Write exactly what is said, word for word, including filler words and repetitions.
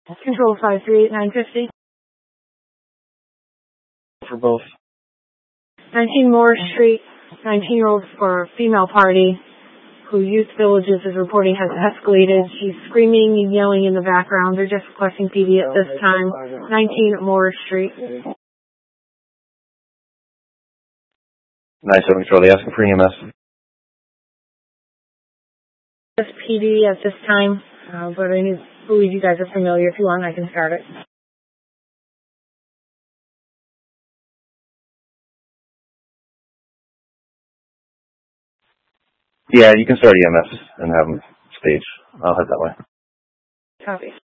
Control five three eight nine fifty. For both. nineteen Morris Street, nineteen-year-old for a female party who Youth Villages is reporting has escalated. She's screaming and yelling in the background. They're just requesting P D at this time. nineteen Morris Street. nine seven Control, they asking for E M S. Just P D at this time, uh, but I need, believe you guys are familiar. If you want, I can start it. Yeah, you can start E M S and have them stage. I'll head that way. Copy.